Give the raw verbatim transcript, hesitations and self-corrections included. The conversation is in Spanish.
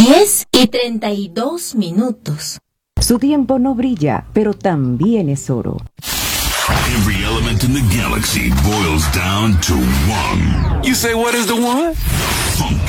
diez y treinta y dos minutos. Su tiempo no brilla, pero también es oro. Every element in the galaxy boils down to one. You say, what is the one? Funk.